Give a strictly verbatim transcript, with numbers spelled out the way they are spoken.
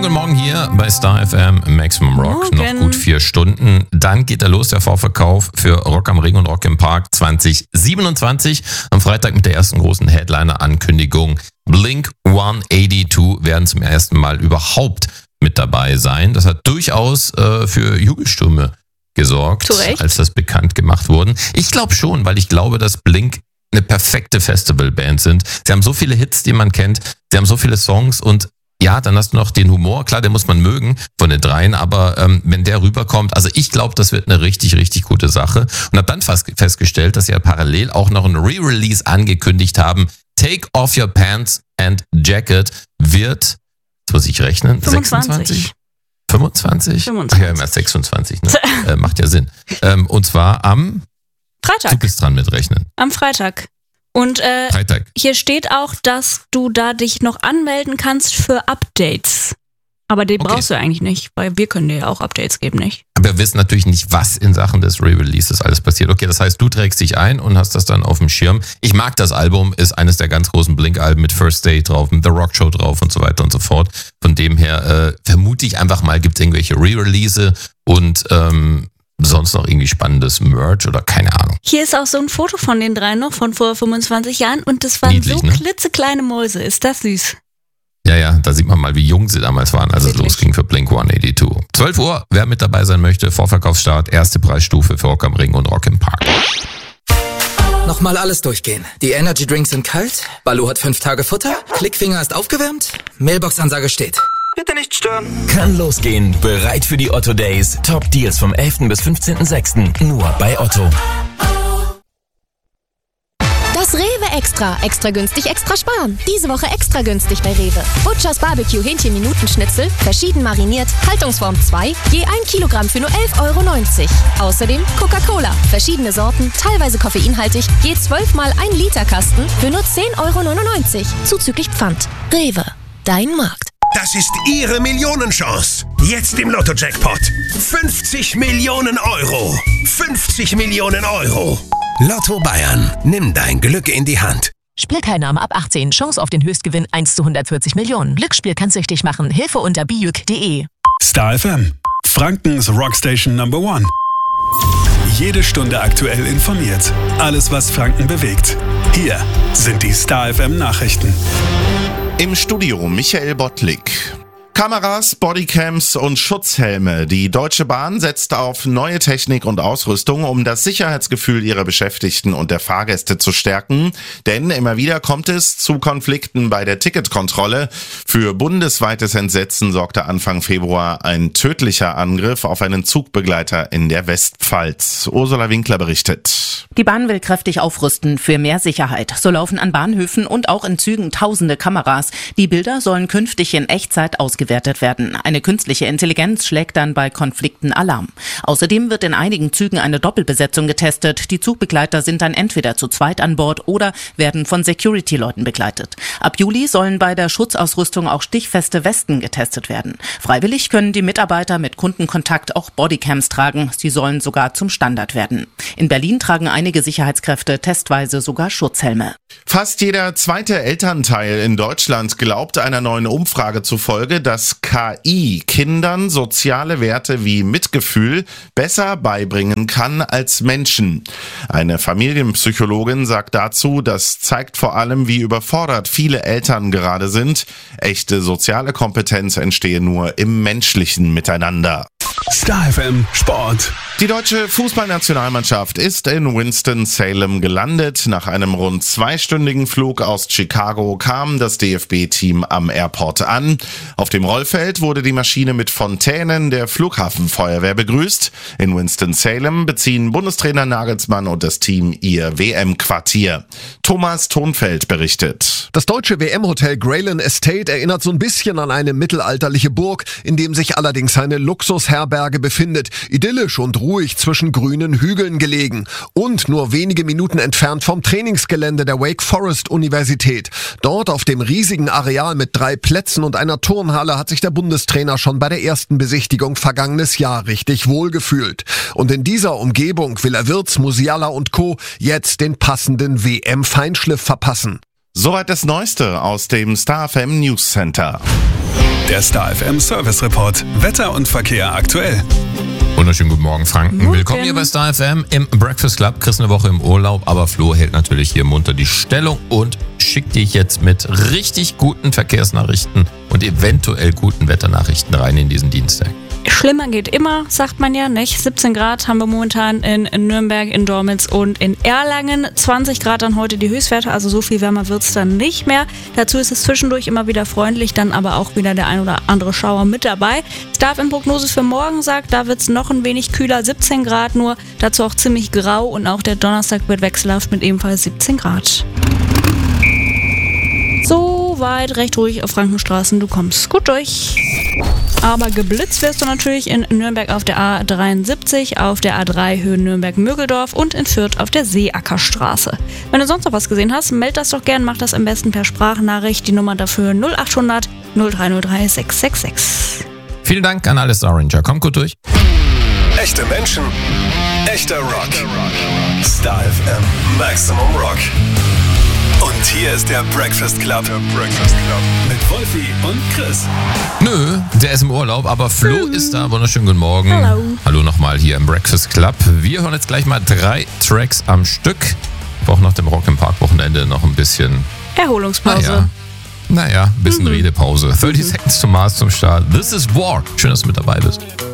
guten Morgen hier bei Star F M Maximum Rock. Morgen. Noch gut vier Stunden. Dann geht er los, der Vorverkauf für Rock am Ring und Rock im Park zwanzig siebenundzwanzig. Am Freitag mit der ersten großen Headliner-Ankündigung. Blink hundertzweiundachtzig werden zum ersten Mal überhaupt mit dabei sein. Das hat durchaus äh, für Jubelstürme gesorgt, als das bekannt gemacht wurde. Ich glaube schon, weil ich glaube, dass Blink eine perfekte Festivalband sind. Sie haben so viele Hits, die man kennt. Sie haben so viele Songs und ja, dann hast du noch den Humor. Klar, den muss man mögen von den dreien, aber ähm, wenn der rüberkommt, also ich glaube, das wird eine richtig, richtig gute Sache. Und habe dann fast festgestellt, dass sie ja parallel auch noch ein Re-Release angekündigt haben. Take Off Your Pants and Jacket wird, jetzt muss ich rechnen, fünfundzwanzig. fünfundzwanzig? fünfundzwanzig. Ach ja, immer sechsundzwanzig, ne? äh, macht ja Sinn. Ähm, und zwar am Freitag. Du bist dran mit Rechnen. Am Freitag. Und äh, Freitag. hier steht auch, dass du da dich noch anmelden kannst für Updates. Aber den Okay. brauchst du eigentlich nicht, weil wir können dir ja auch Updates geben, nicht? Aber wir wissen natürlich nicht, was in Sachen des Re-Releases alles passiert. Okay, das heißt, du trägst dich ein und hast das dann auf dem Schirm. Ich mag das Album, ist eines der ganz großen Blink-Alben mit First Day drauf, mit The Rock Show drauf und so weiter und so fort. Von dem her äh, vermute ich einfach mal, gibt es irgendwelche Re-Release und ähm, sonst noch irgendwie spannendes Merch oder keine Ahnung. Hier ist auch so ein Foto von den dreien noch von vor fünfundzwanzig Jahren und das waren Niedlich, so ne? klitzekleine Mäuse. Ist das süß? Ja, ja, da sieht man mal, wie jung sie damals waren, als Wirklich? es losging für Blink hundertzweiundachtzig. zwölf Uhr, wer mit dabei sein möchte, Vorverkaufsstart, erste Preisstufe für Rock am Ring und Rock im Park. Nochmal alles durchgehen. Die Energy Drinks sind kalt, Baloo hat fünf Tage Futter, Klickfinger ist aufgewärmt, Mailbox-Ansage steht. Bitte nicht stören. Kann losgehen. Bereit für die Otto Days. Top Deals vom elften bis fünfzehnten sechsten Nur bei Otto. Das Rewe Extra. Extra günstig, extra sparen. Diese Woche extra günstig bei Rewe. Butchers Barbecue Hähnchen-Minutenschnitzel, verschieden mariniert, Haltungsform zwei, je ein Kilogramm für nur elf Euro neunzig. Außerdem Coca-Cola, verschiedene Sorten, teilweise koffeinhaltig, je zwölf mal ein Liter Kasten für nur zehn Euro neunundneunzig. Zuzüglich Pfand. Rewe. Dein Markt. Das ist Ihre Millionenchance. Jetzt im Lotto-Jackpot. fünfzig Millionen Euro. fünfzig Millionen Euro. Lotto Bayern. Nimm dein Glück in die Hand. Spielteilnahme ab achtzehn. Chance auf den Höchstgewinn eins zu hundertvierzig Millionen. Glücksspiel kann süchtig machen. Hilfe unter bijuk punkt de. Star F M. Frankens Rockstation Number One. Jede Stunde aktuell informiert. Alles, was Franken bewegt. Hier sind die Star F M Nachrichten. Im Studio Michael Bottlik. Kameras, Bodycams und Schutzhelme. Die Deutsche Bahn setzt auf neue Technik und Ausrüstung, um das Sicherheitsgefühl ihrer Beschäftigten und der Fahrgäste zu stärken. Denn immer wieder kommt es zu Konflikten bei der Ticketkontrolle. Für bundesweites Entsetzen sorgte Anfang Februar ein tödlicher Angriff auf einen Zugbegleiter in der Westpfalz. Ursula Winkler berichtet. Die Bahn will kräftig aufrüsten für mehr Sicherheit. So laufen an Bahnhöfen und auch in Zügen tausende Kameras. Die Bilder sollen künftig in Echtzeit ausgewertet werden. Eine künstliche Intelligenz schlägt dann bei Konflikten Alarm. Außerdem wird in einigen Zügen eine Doppelbesetzung getestet. Die Zugbegleiter sind dann entweder zu zweit an Bord oder werden von Security-Leuten begleitet. Ab Juli sollen bei der Schutzausrüstung auch stichfeste Westen getestet werden. Freiwillig können die Mitarbeiter mit Kundenkontakt auch Bodycams tragen. Sie sollen sogar zum Standard werden. In Berlin tragen einige Sicherheitskräfte testweise sogar Schutzhelme. Fast jeder zweite Elternteil in Deutschland glaubt einer neuen Umfrage zufolge, dass K I Kindern soziale Werte wie Mitgefühl besser beibringen kann als Menschen. Eine Familienpsychologin sagt dazu, das zeigt vor allem, wie überfordert viele Eltern gerade sind. Echte soziale Kompetenz entstehe nur im menschlichen Miteinander. Star F M Sport. Die deutsche Fußballnationalmannschaft ist in Winston-Salem gelandet. Nach einem rund zweistündigen Flug aus Chicago kam das D F B-Team am Airport an. Auf dem Rollfeld wurde die Maschine mit Fontänen der Flughafenfeuerwehr begrüßt. In Winston-Salem beziehen Bundestrainer Nagelsmann und das Team ihr W M-Quartier. Thomas Thonfeld berichtet. Das deutsche W M-Hotel Grayland Estate erinnert so ein bisschen an eine mittelalterliche Burg, in dem sich allerdings eine Luxusherberge befindet. Idyllisch und ruhig zwischen grünen Hügeln gelegen und nur wenige Minuten entfernt vom Trainingsgelände der Wake Forest Universität. Dort auf dem riesigen Areal mit drei Plätzen und einer Turnhalle hat sich der Bundestrainer schon bei der ersten Besichtigung vergangenes Jahr richtig wohlgefühlt. Und in dieser Umgebung will er Wirtz, Musiala und Co. jetzt den passenden W M-Feinschliff verpassen. Soweit das Neueste aus dem Star F M News Center. Der Star F M Service Report. Wetter und Verkehr aktuell. Wunderschönen guten Morgen, Franken. Morgen. Willkommen hier bei Star F M im Breakfast Club. Chris eine Woche im Urlaub, aber Flo hält natürlich hier munter die Stellung und schickt dich jetzt mit richtig guten Verkehrsnachrichten und eventuell guten Wetternachrichten rein in diesen Dienstag. Schlimmer geht immer, sagt man ja, nicht? siebzehn Grad haben wir momentan in, in Nürnberg, in Dormitz und in Erlangen. zwanzig Grad dann heute die Höchstwerte, also so viel wärmer wird es dann nicht mehr. Dazu ist es zwischendurch immer wieder freundlich, dann aber auch wieder der ein oder andere Schauer mit dabei. Star F M Prognose für morgen sagt, da wird es noch ein wenig kühler, siebzehn Grad nur. Dazu auch ziemlich grau und auch der Donnerstag wird wechselhaft mit ebenfalls siebzehn Grad. So weit recht ruhig auf Frankenstraßen, du kommst gut durch. Aber geblitzt wirst du natürlich in Nürnberg auf der A dreiundsiebzig, auf der A drei Höhe Nürnberg-Mögeldorf und in Fürth auf der Seeackerstraße. Wenn du sonst noch was gesehen hast, meld das doch gern, mach das am besten per Sprachnachricht. Die Nummer dafür null achthundert null drei null drei sechs sechs sechs. Vielen Dank an alle Star Ranger. Kommt gut durch. Echte Menschen, echter Rock. Star F M Maximum Rock. Und hier ist der Breakfast Club. Der Breakfast Club. Mit Wolfi und Chris. Nö, der ist im Urlaub, aber Flo ist da. Wunderschönen guten Morgen. Hallo. Hallo nochmal hier im Breakfast Club. Wir hören jetzt gleich mal drei Tracks am Stück. Wir brauchen nach dem Rock im Park Wochenende noch ein bisschen Erholungspause. Naja, naja ein bisschen mhm. Redepause. thirty Seconds to Mars zum Start. This is War. Schön, dass du mit dabei bist.